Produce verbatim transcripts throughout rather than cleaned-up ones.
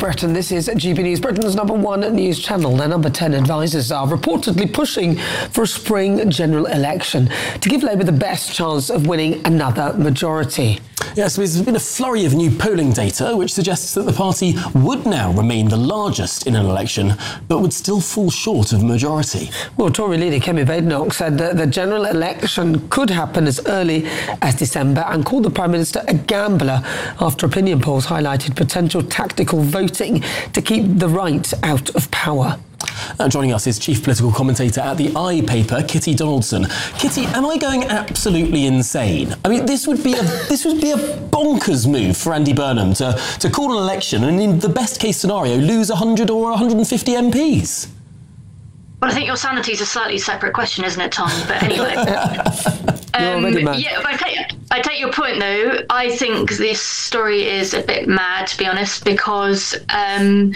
Britain. This is G B News, Britain's number one news channel. Their number ten advisers are reportedly pushing for a spring general election to give Labour the best chance of winning another majority. Yes, there's been a flurry of new polling data which suggests that the party would now remain the largest in an election, but would still fall short of majority. Well, Tory leader Kemi Badenoch said that the general election could happen as early as December and called the Prime Minister a gambler after opinion polls highlighted potential tactical voting to keep the right out of power. Uh, joining us is chief political commentator at the I paper, Kitty Donaldson. Kitty, am I going absolutely insane? I mean, this would be a this would be a bonkers move for Andy Burnham to to call an election and, in the best case scenario, lose one hundred or one hundred fifty M Ps. Well, I think your sanity is a slightly separate question, isn't it, Tom? But anyway. um, yeah, but I take, I take your point, though. I think this story is a bit mad, to be honest, because um,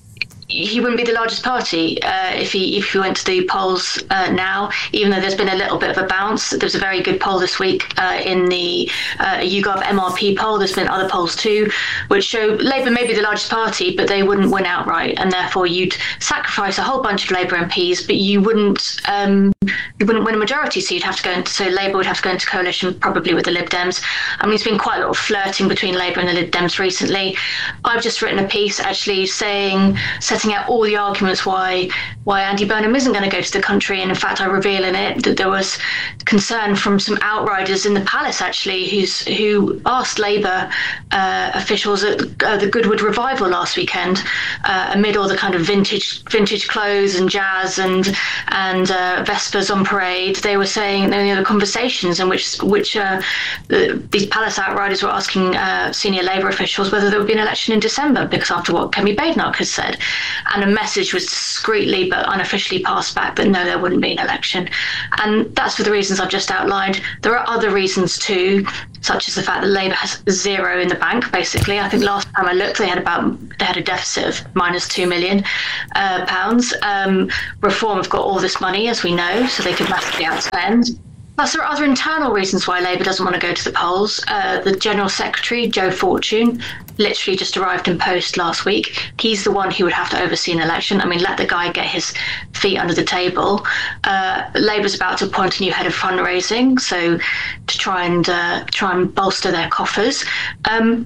he wouldn't be the largest party uh, if he if he went to the polls uh, now, even though there's been a little bit of a bounce. There was a very good poll this week uh, in the uh, YouGov M R P poll. There's been other polls too, which show Labour may be the largest party, but they wouldn't win outright, and therefore you'd sacrifice a whole bunch of Labour M Ps, but you wouldn't um, you wouldn't win a majority. So you'd have to go into so Labour would have to go into coalition probably with the Lib Dems. I mean, there's been quite a lot of flirting between Labour and the Lib Dems recently. I've just written a piece actually saying. setting out all the arguments why why Andy Burnham isn't going to go to the country, and in fact I reveal in it that there was concern from some outriders in the palace actually who's who asked Labour uh, officials at uh, the Goodwood Revival last weekend uh, amid all the kind of vintage vintage clothes and jazz and and uh, Vespers on parade. They were saying there were the conversations in which which uh, the, these palace outriders were asking uh, senior Labour officials whether there would be an election in December, because after what Kemi Badenoch has said. And a message was discreetly but unofficially passed back that no, there wouldn't be an election. And that's for the reasons I've just outlined. There are other reasons too, such as the fact that Labour has zero in the bank, basically. I think last time I looked, they had about they had a deficit of minus two million uh, pounds. Um, Reform have got all this money, as we know, so they could massively outspend. Plus, there are other internal reasons why Labour doesn't want to go to the polls. Uh, the General Secretary, Joe Fortune, literally just arrived in post last week. He's the one who would have to oversee an election. I mean, let the guy get his feet under the table. Uh, Labour's about to appoint a new head of fundraising, so to try and uh, try and bolster their coffers. Um,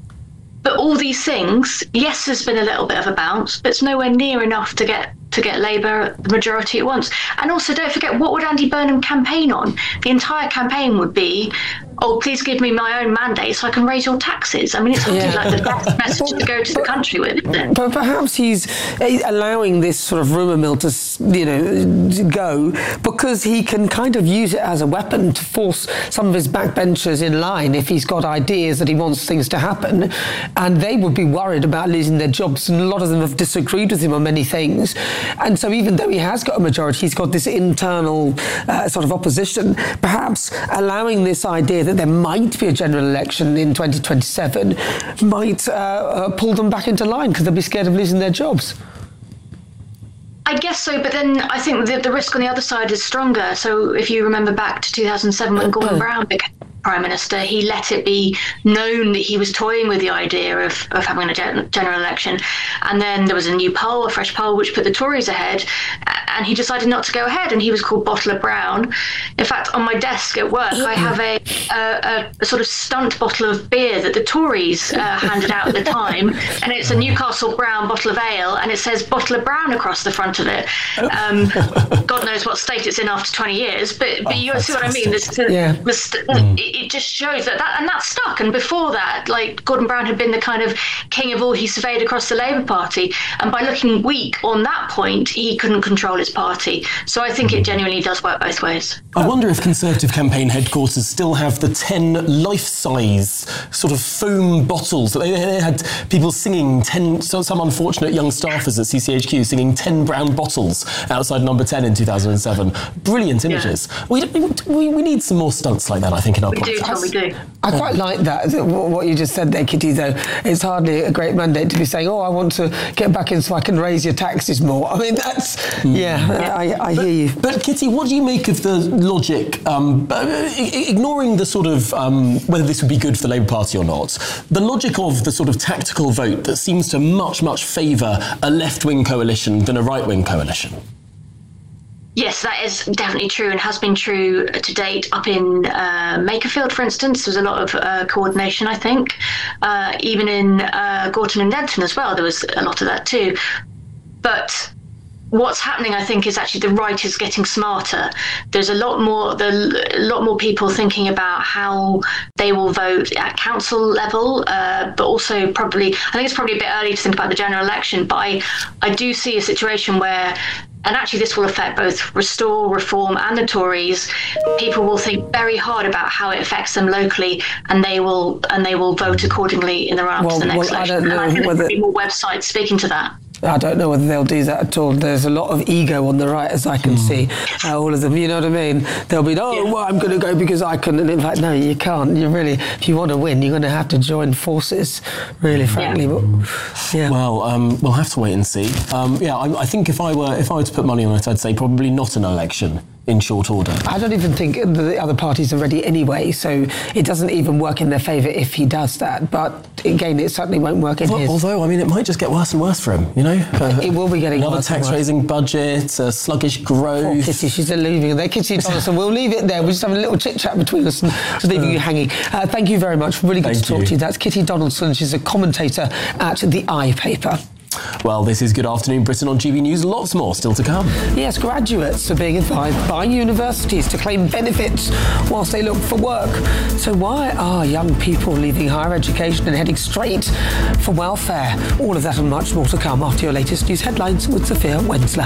but all these things, yes, there's been a little bit of a bounce, but it's nowhere near enough to get to get Labour the majority at once. And also, don't forget, what would Andy Burnham campaign on? The entire campaign would be, oh, please give me my own mandate so I can raise your taxes. I mean, it's something yeah. like the best message to go to the country with, isn't it? But perhaps he's allowing this sort of rumour mill to, you know, go because he can kind of use it as a weapon to force some of his backbenchers in line if he's got ideas that he wants things to happen. And they would be worried about losing their jobs, and a lot of them have disagreed with him on many things. And so even though he has got a majority, he's got this internal uh, sort of opposition. Perhaps allowing this idea that there might be a general election in twenty twenty-seven might uh, uh, pull them back into line because they'll be scared of losing their jobs. I guess so, but then I think the, the risk on the other side is stronger. So if you remember back to two thousand seven when Gordon Brown became Prime Minister, he let it be known that he was toying with the idea of, of having a gen- general election. And then there was a new poll, a fresh poll, which put the Tories ahead, and he decided not to go ahead, and he was called Bottler Brown. In fact, on my desk at work, I have a, a, a sort of stunt bottle of beer that the Tories uh, handed out at the time, and it's a Newcastle Brown bottle of ale, and it says Bottler Brown across the front of it. Um, God knows what state it's in after twenty years, but, but oh, you see what I mean? This, yeah. this, mm. It just shows that, that, and that stuck. And before that, like, Gordon Brown had been the kind of king of all he surveyed across the Labour Party. And by looking weak on that point, he couldn't control his party. So I think it genuinely does work both ways. I wonder if Conservative campaign headquarters still have the ten life-size sort of foam bottles. They, they had people singing ten, so some unfortunate young staffers at C C H Q singing ten brown bottles outside number ten in two thousand seven. Brilliant images. Yeah. We, we, we need some more stunts like that, I think, in our We do, Tom, we do. I quite like that, what you just said there, Kitty, though. It's hardly a great mandate to be saying, oh, I want to get back in so I can raise your taxes more. I mean, that's, mm. yeah, yeah, I, I but, hear you. But, Kitty, what do you make of the logic, um, ignoring the sort of, um, whether this would be good for the Labour Party or not, the logic of the sort of tactical vote that seems to much, much favour a left-wing coalition than a right-wing coalition? Yes, that is definitely true and has been true to date. Up in uh, Makerfield, for instance, there was a lot of uh, coordination, I think. Uh, even in uh, Gorton and Denton as well, there was a lot of that too. But what's happening, I think, is actually the right is getting smarter. There's a lot more, the, a lot more people thinking about how they will vote at council level, uh, but also probably, I think it's probably a bit early to think about the general election, but I, I do see a situation where, and actually this will affect both Restore, Reform and the Tories, people will think very hard about how it affects them locally, and they will and they will vote accordingly in the run-up well, to the next well, election. I don't know and I think whether... there'll be more websites speaking to that. I don't know whether they'll do that at all. There's a lot of ego on the right, as I can mm. see. Uh, all of them, you know what I mean? They'll be, oh, yeah. well, I'm going to go because I can. And in fact, no, you can't. You really, if you want to win, you're going to have to join forces, really, frankly. Yeah. But, yeah. Well, um, we'll have to wait and see. Um, yeah, I, I think if I were if I were to put money on it, I'd say probably not an election in short order. I don't even think the other parties are ready anyway, so it doesn't even work in their favour if he does that. But again, it certainly won't work in well, his. Although, I mean, it might just get worse and worse for him, you know? Uh, it will be getting another worse. Another tax-raising budget, uh, sluggish growth. Poor Kitty, she's leaving there. Kitty Donaldson, we'll leave it there. We'll just have a little chit-chat between us and just leaving uh, you hanging. Uh, thank you very much. Really good to talk you. to you. That's Kitty Donaldson. She's a commentator at the I paper. Well, this is Good Afternoon Britain on G B News. Lots more still to come. Yes, graduates are being advised by universities to claim benefits whilst they look for work. So why are young people leaving higher education and heading straight for welfare? All of that and much more to come after your latest news headlines with Sophia Wensler.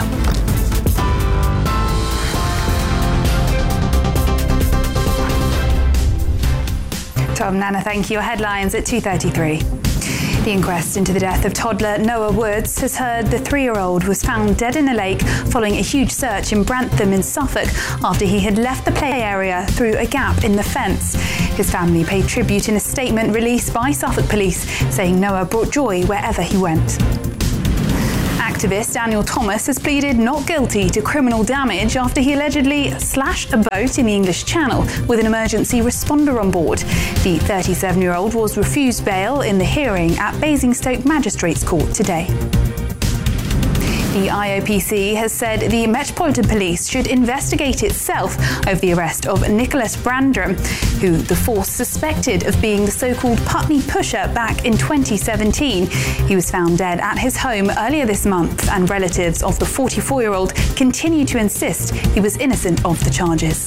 Tom, Nana, thank you. Your headlines at two thirty-three. The inquest into the death of toddler Noah Woods has heard the three-year-old was found dead in a lake following a huge search in Brantham in Suffolk after he had left the play area through a gap in the fence. His family paid tribute in a statement released by Suffolk Police, saying Noah brought joy wherever he went. Activist Daniel Thomas has pleaded not guilty to criminal damage after he allegedly slashed a boat in the English Channel with an emergency responder on board. The thirty-seven-year-old was refused bail in the hearing at Basingstoke Magistrates Court today. The I O P C has said the Metropolitan Police should investigate itself over the arrest of Nicholas Brandram, who the force suspected of being the so-called Putney Pusher back in twenty seventeen. He was found dead at his home earlier this month, and relatives of the forty-four-year-old continue to insist he was innocent of the charges.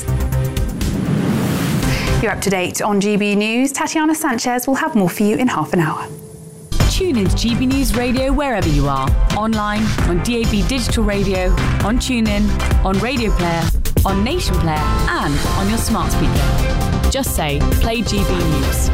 You're up to date on G B News. Tatiana Sanchez will have more for you in half an hour. Tune in to G B News Radio wherever you are. Online, on D A B Digital Radio, on TuneIn, on Radio Player, on Nation Player, and on your smart speaker. Just say, play G B News.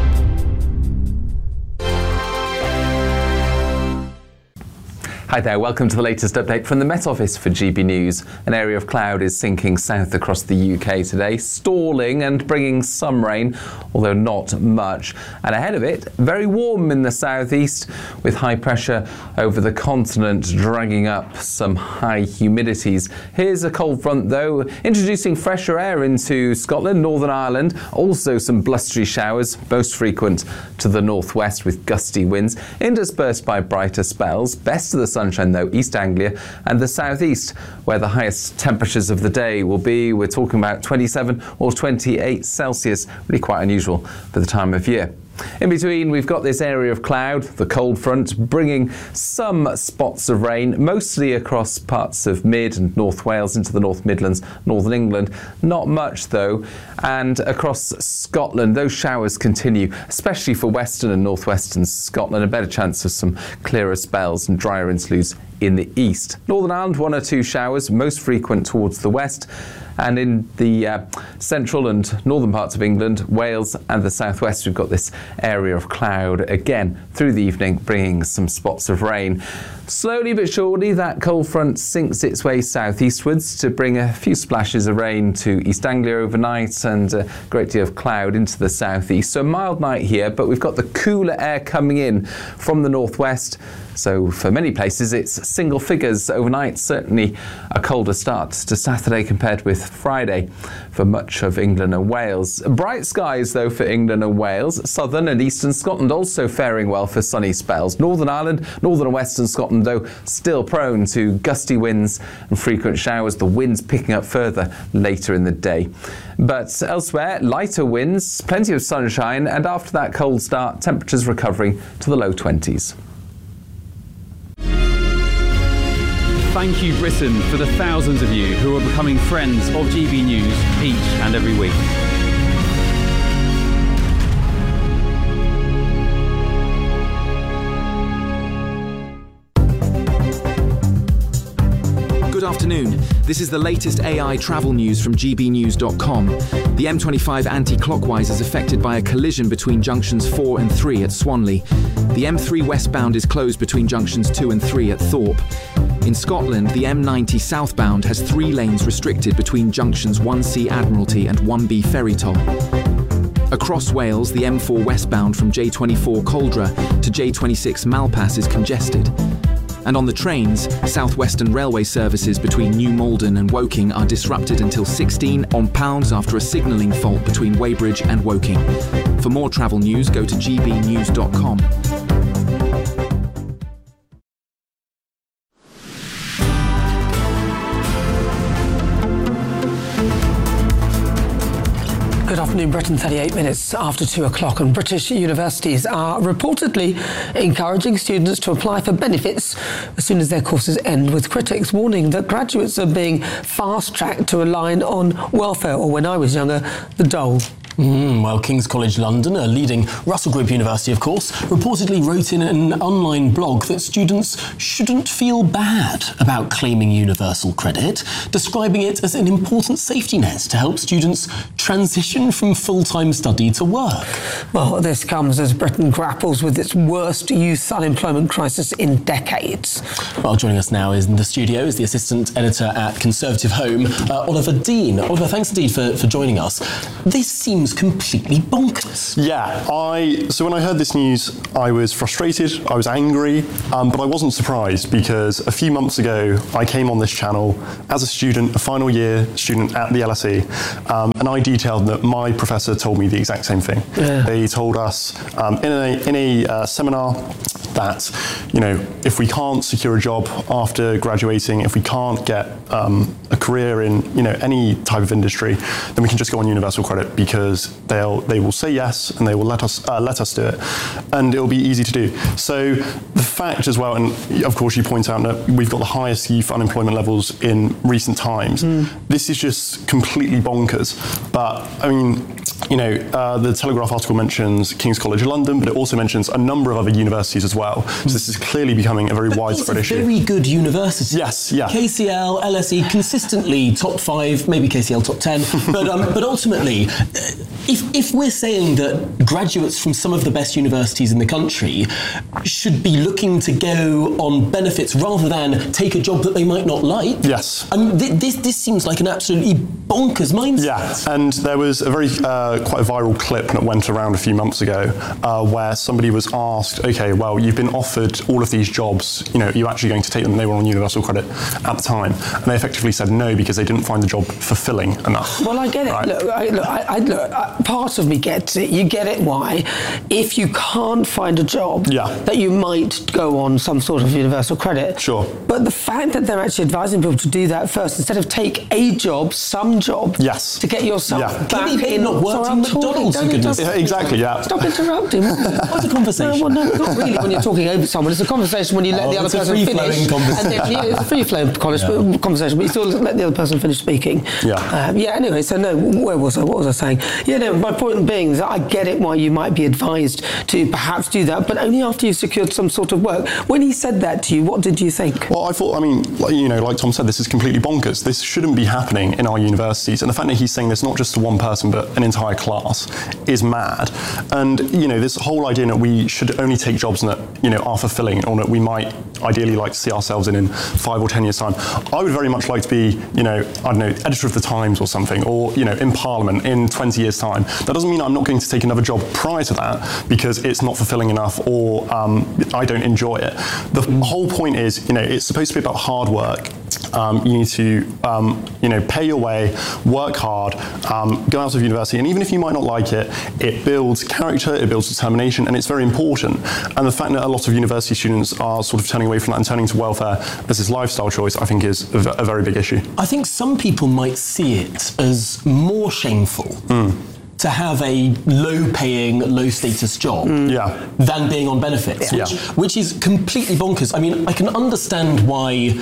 Hi there, welcome to the latest update from the Met Office for G B News. An area of cloud is sinking south across the U K today, stalling and bringing some rain, although not much. And ahead of it, very warm in the southeast, with high pressure over the continent dragging up some high humidities. Here's a cold front though, introducing fresher air into Scotland, Northern Ireland. Also some blustery showers, most frequent to the northwest with gusty winds, interspersed by brighter spells. Best of the sun sunshine though, East Anglia and the southeast, where the highest temperatures of the day will be. We're talking about twenty-seven or twenty-eight Celsius, really quite unusual for the time of year. In between, we've got this area of cloud, the cold front, bringing some spots of rain, mostly across parts of mid and North Wales into the North Midlands, Northern England. Not much, though. And across Scotland, those showers continue, especially for western and northwestern Scotland. A better chance of some clearer spells and drier interludes in the east. Northern Ireland, one or two showers, most frequent towards the west. And in the uh, central and northern parts of England, Wales and the southwest, we've got this area of cloud again through the evening, bringing some spots of rain. Slowly but surely, that cold front sinks its way southeastwards to bring a few splashes of rain to East Anglia overnight and a great deal of cloud into the southeast. So a mild night here, but we've got the cooler air coming in from the northwest. So for many places, it's single figures overnight. Certainly a colder start to Saturday compared with Friday for much of England and Wales. Bright skies, though, for England and Wales. Southern and eastern Scotland also faring well for sunny spells. Northern Ireland, northern and western Scotland, though, still prone to gusty winds and frequent showers. The winds picking up further later in the day. But elsewhere, lighter winds, plenty of sunshine, and after that cold start, temperatures recovering to the low twenties. Thank you, Britain, for the thousands of you who are becoming friends of G B News each and every week. Good afternoon. This is the latest A I travel news from G B news dot com. The M twenty-five anti-clockwise is affected by a collision between junctions four and three at Swanley. The M three westbound is closed between junctions two and three at Thorpe. In Scotland, the M ninety southbound has three lanes restricted between junctions one C Admiralty and one B Ferrytoll. Across Wales, the M four westbound from J twenty-four Coldra to J twenty-six Malpas is congested. And on the trains, South Western Railway services between New Malden and Woking are disrupted until sixteen on pounds after a signalling fault between Weybridge and Woking. For more travel news, go to G B news dot com. Good afternoon, Britain, thirty-eight minutes after two o'clock, and British universities are reportedly encouraging students to apply for benefits as soon as their courses end, with critics warning that graduates are being fast-tracked to a line on welfare, or when I was younger, the dole. Mm, well, King's College London, a leading Russell Group university, of course, reportedly wrote in an online blog that students shouldn't feel bad about claiming universal credit, describing it as an important safety net to help students transition from full-time study to work. Well, this comes as Britain grapples with its worst youth unemployment crisis in decades. Well, joining us now in the studio is the assistant editor at Conservative Home, uh, Oliver Dean. Oliver, thanks indeed for, for joining us. This seems completely bonkers. Yeah, I so when I heard this news, I was frustrated, I was angry, um, but I wasn't surprised, because a few months ago I came on this channel as a student, a final year student at the L S E, um, and I detailed that my professor told me the exact same thing. Yeah. They told us um, in a, in a uh, seminar that, you know, if we can't secure a job after graduating, if we can't get um, a career in, you know, any type of industry, then we can just go on universal credit, because they'll they will say yes and they will let us uh, let us do it, and it'll be easy to do. So the fact as well, and of course you point out that we've got the highest youth unemployment levels in recent times. Mm. This is just completely bonkers. But I mean, you know, uh, the Telegraph article mentions King's College London, but it also mentions a number of other universities as well. So this is clearly becoming a very but widespread it's a issue. Very good university. Yes, yeah. K C L, L S E, consistently top five, maybe K C L top ten. But um, but ultimately, if if we're saying that graduates from some of the best universities in the country should be looking to go on benefits rather than take a job that they might not like, yes, I mean, th- this this seems like an absolutely bonkers mindset. Yeah, and there was a very uh, quite a viral clip that went around a few months ago uh, where somebody was asked, okay, well, you've been offered all of these jobs, you know, are you actually going to take them? They were on universal credit at the time, and they effectively said no because they didn't find the job fulfilling enough. Well, I get it. Right? Look, I, look, I, I, look I, part of me gets it. You get it why. If you can't find a job, yeah. that you might go on some sort of universal credit. Sure. But the fact that they're actually advising people to do that first, instead of take a job, some job, yes. to get yourself yeah. back Maybe in. not worked in McDonald's, for goodness. Yeah, exactly, yeah. Stop interrupting. What's a conversation? No, well, no, not really when you're talking over someone. It's a conversation when you let oh, the other person finish. And then, yeah, it's a free-flowing yeah. conversation, but you still let the other person finish speaking. Yeah. Um, yeah, anyway, so no, where was I? What was I saying? Yeah, no, my point being is that I get it why you might be advised to perhaps do that, but only after you've secured some sort of work. When he said that to you, what did you think? Well, I thought, I mean, like, you know, like Tom said, this is completely bonkers. This shouldn't be happening in our universities. And the fact that he's saying this not just to one person, but an entire class is mad. And, you know, this whole idea that we should only take jobs that, you know, are fulfilling, or that we might ideally like to see ourselves in in five or ten years' time. I would very much like to be, you know, I don't know, editor of the Times or something, or, you know, in Parliament in twenty years' time. That doesn't mean I'm not going to take another job prior to that because it's not fulfilling enough, or um, I don't enjoy it. The whole point is, you know, it's supposed to be about hard work. Um, you need to, um, you know, pay your way, work hard, um, go out of university, and even if you might not like it, it builds character, it builds determination, and it's very important. And the fact that a lot of university students are sort of turning away from that and turning to welfare as this lifestyle choice, I think is a, v- a very big issue. I think some people might see it as more shameful mm. to have a low-paying, low-status job mm. yeah. than being on benefits, yeah. which, which is completely bonkers. I mean, I can understand why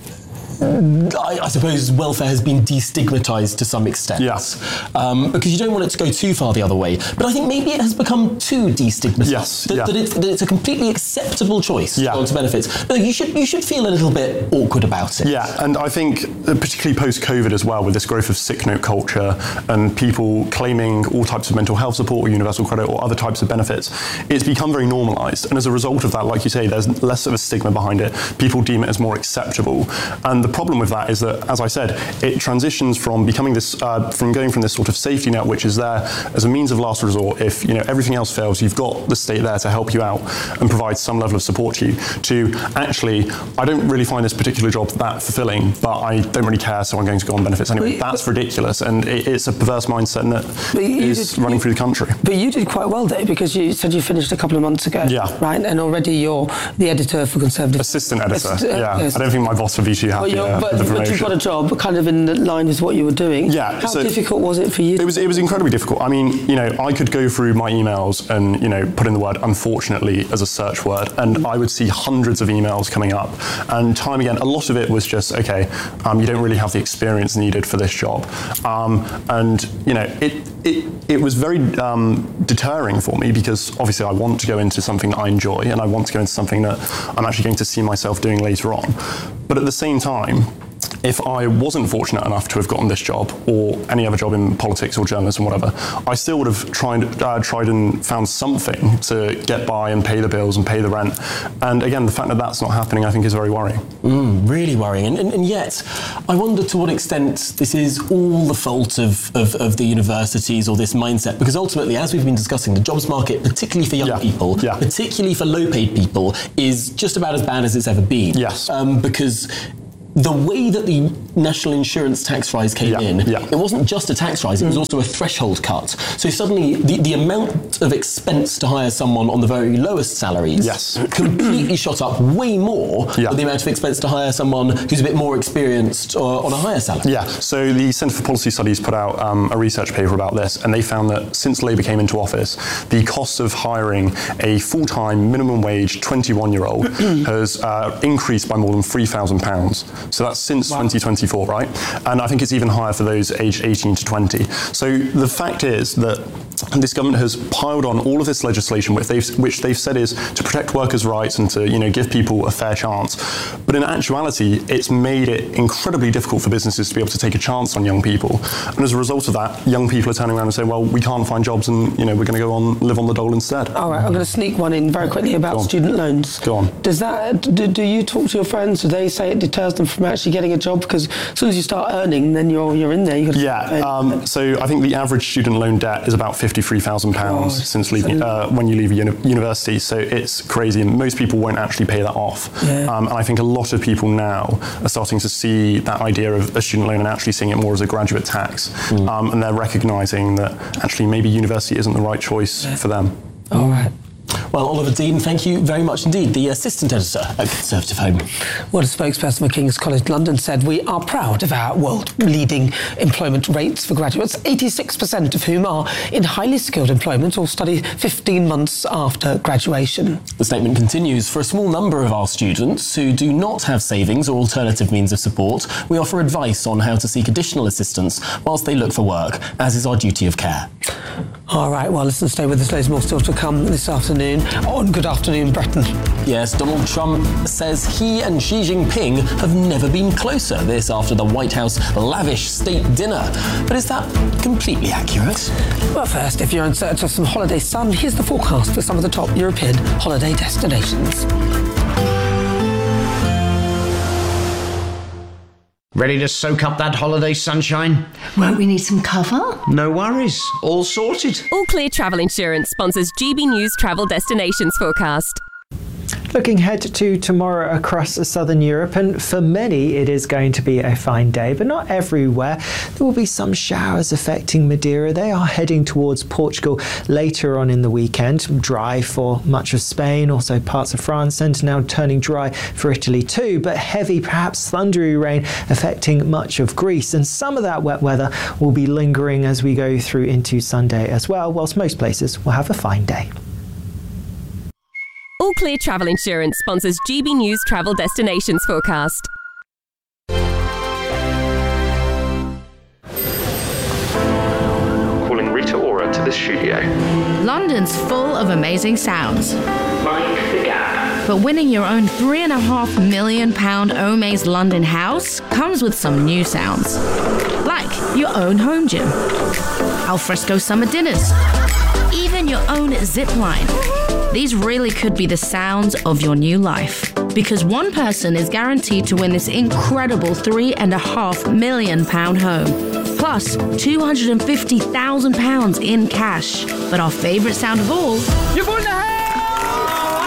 I, I suppose welfare has been destigmatised to some extent, yes, um, because you don't want it to go too far the other way. But I think maybe it has become too destigmatised. Yes, that, yeah. that, it's, that it's a completely acceptable choice yeah. to go on to benefits. But you should you should feel a little bit awkward about it. Yeah, and I think particularly post-COVID as well, with this growth of sick note culture and people claiming all types of mental health support or universal credit or other types of benefits, it's become very normalised. And as a result of that, like you say, there's less of a stigma behind it. People deem it as more acceptable. And the problem with that is that, as I said, it transitions from becoming this, uh, from going from this sort of safety net, which is there as a means of last resort. If you know everything else fails, you've got the state there to help you out and provide some level of support to you. To actually, I don't really find this particular job that fulfilling, but I don't really care, so I'm going to go on benefits anyway. But, That's ridiculous, and it, it's a perverse mindset that is did, running you, through the country. But you did quite well there, because you said you finished a couple of months ago, yeah, right? And already you're the editor for Conservative. Assistant editor, Assist, uh, yeah. yes. I don't think my boss would be too happy. Well, but, with the but you've got a job kind of in line with what you were doing. Yeah. How so difficult was it for you? It was. It was incredibly difficult. I mean, you know, I could go through my emails and you know put in the word "unfortunately" as a search word, and mm. I would see hundreds of emails coming up. And time again, a lot of it was just okay. Um, you don't really have the experience needed for this job, um, and you know, it it it was very um, deterring for me, because obviously I want to go into something that I enjoy, and I want to go into something that I'm actually going to see myself doing later on. But at the same time, if I wasn't fortunate enough to have gotten this job or any other job in politics or journalism or whatever, I still would have tried, uh, tried and found something to get by and pay the bills and pay the rent. And again, the fact that that's not happening, I think, is very worrying. Mm, really worrying. And, and, and yet, I wonder to what extent this is all the fault of, of, of the universities or this mindset, because ultimately, as we've been discussing, the jobs market, particularly for young yeah. people, yeah. particularly for low-paid people, is just about as bad as it's ever been. Yes. Um, because the way that the national insurance tax rise came yeah, in, yeah. it wasn't just a tax rise, it was also a threshold cut. So suddenly the, the amount of expense to hire someone on the very lowest salaries yes. completely shot up way more yeah. than the amount of expense to hire someone who's a bit more experienced or on a higher salary. Yeah, so the Centre for Policy Studies put out um, a research paper about this, and they found that since Labour came into office, the cost of hiring a full-time minimum wage twenty-one-year-old has uh, increased by more than three thousand pounds. So that's since wow. twenty twenty-four, right? And I think it's even higher for those aged eighteen to twenty. So the fact is that this government has piled on all of this legislation, which they've, which they've said is to protect workers' rights and to, you know, give people a fair chance. But in actuality, it's made it incredibly difficult for businesses to be able to take a chance on young people. And as a result of that, young people are turning around and saying, well, we can't find jobs and, you know, we're going to go on, live on the dole instead. All right, I'm going to sneak one in very quickly about student loans. Go on. Does that, do, do you talk to your friends? Do they say it deters them from actually getting a job? Because as soon as you start earning, then you're you're in there. You got yeah, um, so I think the average student loan debt is about fifty-three thousand pounds oh, since leaving, uh, when you leave uni- university. So it's crazy, and most people won't actually pay that off. Yeah. Um, and I think a lot of people now are starting to see that idea of a student loan and actually seeing it more as a graduate tax. Mm. Um, and they're recognising that actually maybe university isn't the right choice yeah. for them. All right. Well, Well, Oliver Dean, thank you very much indeed, the assistant editor at Conservative Home. Well, a spokesperson for King's College London said, we are proud of our world-leading employment rates for graduates, eighty-six percent of whom are in highly skilled employment or study fifteen months after graduation. The statement continues, for a small number of our students who do not have savings or alternative means of support, we offer advice on how to seek additional assistance whilst they look for work, as is our duty of care. All right, well, listen, stay with us. There's more still to come this afternoon on Good Afternoon Britain. Yes, Donald Trump says he and Xi Jinping have never been closer. This after the White House lavish state dinner. But is that completely accurate? Well, first, if you're in search of some holiday sun, here's the forecast for some of the top European holiday destinations. Ready to soak up that holiday sunshine? Won't we need some cover? No worries. All sorted. All Clear Travel Insurance sponsors G B News Travel Destinations Forecast. Looking ahead to tomorrow across southern Europe, and for many it is going to be a fine day, but not everywhere. There will be some showers affecting Madeira. They are heading towards Portugal later on in the weekend. Dry for much of Spain, also parts of France, and now turning dry for Italy too, but heavy, perhaps thundery rain affecting much of Greece, and some of that wet weather will be lingering as we go through into Sunday as well, whilst most places will have a fine day. All Clear Travel Insurance sponsors G B News Travel Destinations Forecast. Calling Rita Ora to the studio. London's full of amazing sounds. Like the Gap. But winning your own three and a half million pound Omaze London house comes with some new sounds. Like your own home gym, alfresco summer dinners, even your own zip line. These really could be the sounds of your new life. Because one person is guaranteed to win this incredible three and a half million pound home. Plus, two hundred fifty thousand pounds in cash. But our favourite sound of all... You've won the house!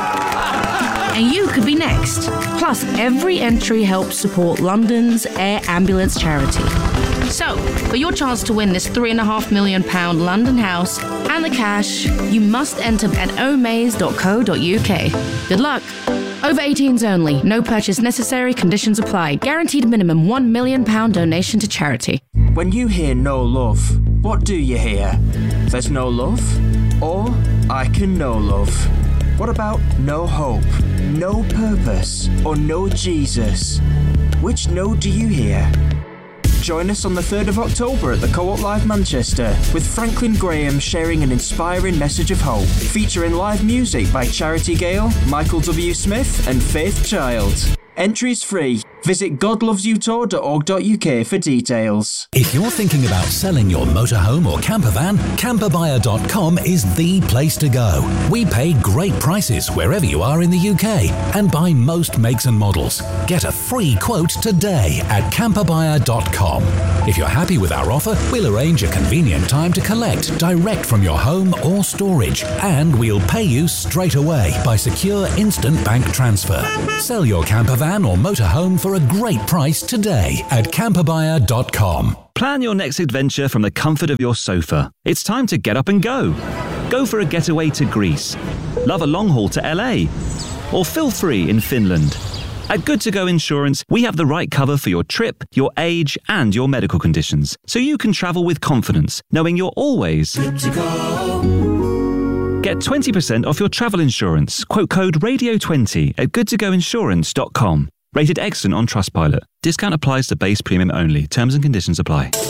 Wow! And you could be next. Plus, every entry helps support London's Air Ambulance charity. So, for your chance to win this three and a half million pound London house and the cash, you must enter at omaze dot co dot uk. Good luck. Over eighteens only. No purchase necessary. Conditions apply. Guaranteed minimum one million pound donation to charity. When you hear no love, what do you hear? There's no love? Or I can no love. What about no hope, no purpose, or no Jesus? Which no do you hear? Join us on the third of October at the Co-op Live Manchester with Franklin Graham sharing an inspiring message of hope, featuring live music by Charity Gale, Michael W. Smith and Faith Child. Entries free. Visit god loves you tour dot org dot uk for details. If you're thinking about selling your motorhome or camper van, camper buyer dot com is the place to go. We pay great prices wherever you are in the U K and buy most makes and models. Get a free quote today at camper buyer dot com. If you're happy with our offer, we'll arrange a convenient time to collect direct from your home or storage, and we'll pay you straight away by secure instant bank transfer. Sell your camper van or motorhome for a great price today at camper buyer dot com. Plan your next adventure from the comfort of your sofa. It's time to get up and go. Go for a getaway to Greece. Love a long haul to L A. Or feel free in Finland. At Good To Go Insurance, we have the right cover for your trip, your age, and your medical conditions, so you can travel with confidence, knowing you're always good to go. Get twenty percent off your travel insurance. Quote code radio twenty at good to go insurance dot com. Rated excellent on Trustpilot. Discount applies to base premium only. Terms and conditions apply.